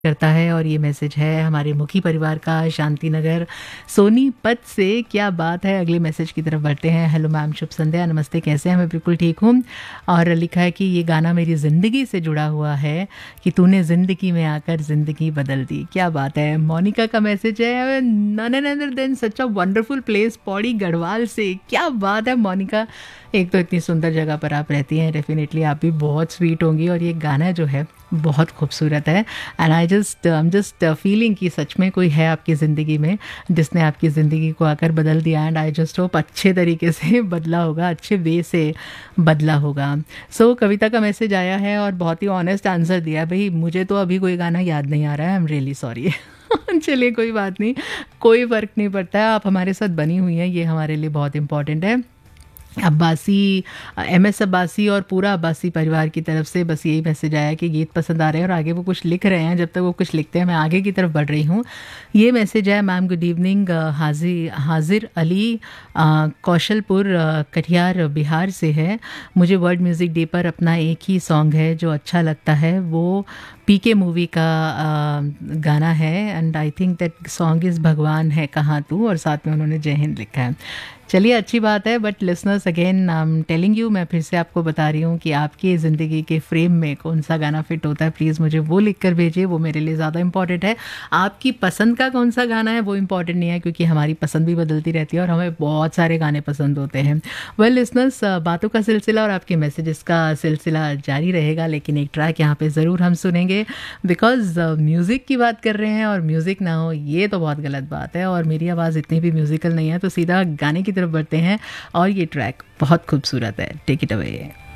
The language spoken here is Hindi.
करता है और ये मैसेज है हमारे मुखी परिवार का शांति नगर सोनीपत से। क्या बात है, अगले मैसेज की तरफ बढ़ते हैं। हेलो मैम, शुभ संध्या, नमस्ते, कैसे हैं? मैं बिल्कुल ठीक हूँ। और लिखा है कि ये गाना मेरी ज़िंदगी से जुड़ा हुआ है कि तूने ज़िंदगी में आकर ज़िंदगी बदल दी। क्या बात है। मोनिका का मैसेज है none and other than such a wonderful place, Pauri Garhwal से। क्या बात है मोनिका, एक तो इतनी सुंदर जगह पर आप रहती हैं, डेफिनेटली आप भी बहुत स्वीट होंगी और ये गाना जो है बहुत खूबसूरत है। एंड आई जस्ट फीलिंग कि सच में कोई है आपकी ज़िंदगी में जिसने आपकी ज़िंदगी को आकर बदल दिया। एंड आई जस्ट होप अच्छे तरीके से बदला होगा, अच्छे वे से बदला होगा। सो कविता का मैसेज आया है और बहुत ही ऑनेस्ट आंसर दिया। भाई मुझे तो अभी कोई गाना याद नहीं आ रहा है, आई एम रियली सॉरी। चलिए कोई बात नहीं, कोई फ़र्क नहीं पड़ता है, आप हमारे साथ बनी हुई हैं, ये हमारे लिए बहुत इंपॉर्टेंट है। अब्बासी, एमएस अब्बासी और पूरा अब्बासी परिवार की तरफ से बस यही मैसेज आया कि गीत पसंद आ रहे हैं और आगे वो कुछ लिख रहे हैं। जब तक वो कुछ लिखते हैं मैं आगे की तरफ बढ़ रही हूँ। ये मैसेज है मैम, गुड इवनिंग, हाजिर अली, कौशलपुर, कटिहार, बिहार से है। मुझे वर्ल्ड म्यूज़िक डे पर अपना एक ही सॉन्ग है जो अच्छा लगता है, वो पीके मूवी का गाना है and I think that song is भगवान है कहाँ तू, और साथ में उन्होंने जय हिंद लिखा है। चलिए अच्छी बात है, but listeners again I am telling you, मैं फिर से आपको बता रही हूँ कि आपकी ज़िंदगी के फ्रेम में कौन सा गाना फिट होता है, प्लीज़ मुझे वो लिख कर भेजिए, वो मेरे लिए ज़्यादा इंपॉर्टेंट है। आपकी पसंद का कौन सा गाना है वो इंपॉर्टेंट नहीं है, क्योंकि हमारी पसंद भी बदलती रहती है और हमें बहुत सारे गाने पसंद होते हैं। वेल लिसनर्स, बातों का सिलसिला और आपके मैसेजेस का सिलसिला जारी रहेगा, लेकिन एक ट्रैक यहाँ पे ज़रूर हम सुनेंगे, बिकॉज म्यूज़िक की बात कर रहे हैं और म्यूज़िक ना हो ये तो बहुत गलत बात है, और मेरी आवाज़ इतनी भी म्यूज़िकल नहीं है, तो सीधा गाने की तरफ बढ़ते हैं और ये ट्रैक बहुत खूबसूरत है। Take it away.